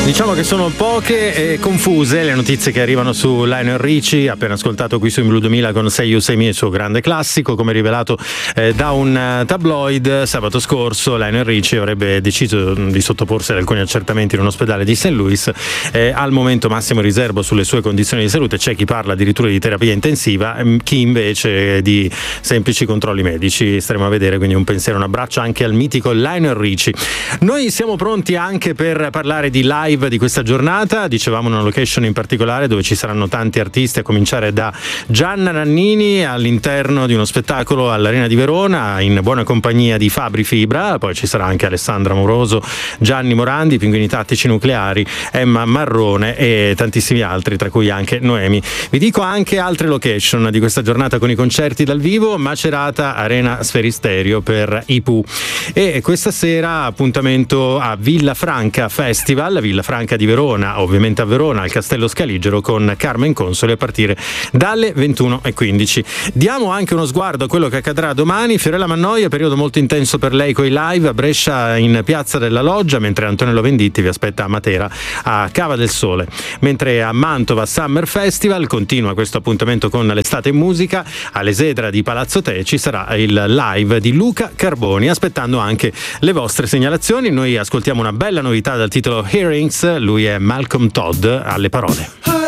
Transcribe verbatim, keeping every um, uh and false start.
Diciamo che sono poche e confuse le notizie che arrivano su Lionel Richie, appena ascoltato qui su In Blue duemila con Say You Say Me, il suo grande classico. Come rivelato eh, da un tabloid, sabato scorso Lionel Richie avrebbe deciso di sottoporsi ad alcuni accertamenti in un ospedale di Saint Louis. Eh, al momento massimo riservo sulle sue condizioni di salute, c'è chi parla addirittura di terapia intensiva, chi invece di semplici controlli medici. Staremo a vedere, quindi un pensiero, un abbraccio anche al mitico Lionel Richie. Noi siamo pronti anche per parlare di live di questa giornata. Dicevamo una location in particolare dove ci saranno tanti artisti, a cominciare da Gianna Nannini all'interno di uno spettacolo all'Arena di Verona in buona compagnia di Fabri Fibra. Poi ci sarà anche Alessandra Moroso, Gianni Morandi, Pinguini Tattici Nucleari, Emma Marrone e tantissimi altri, tra cui anche Noemi. Vi dico anche altre location di questa giornata con i concerti dal vivo: Macerata, Arena Sferisterio per i Pooh. E questa sera appuntamento a Villa Franca Festival, Villa Franca di Verona, ovviamente a Verona, al Castello Scaligero, con Carmen Consoli a partire dalle ventuno e quindici. Diamo anche uno sguardo a quello che accadrà domani. Fiorella Mannoia, periodo molto intenso per lei con i live a Brescia in Piazza della Loggia, mentre Antonello Venditti vi aspetta a Matera a Cava del Sole. Mentre a Mantova Summer Festival continua questo appuntamento con l'estate in musica. All'Esedra di Palazzo Te ci sarà il live di Luca Carboni, aspettando anche le vostre segnalazioni. Noi ascoltiamo una bella novità dal titolo Hearings, lui è Malcolm Todd alle parole.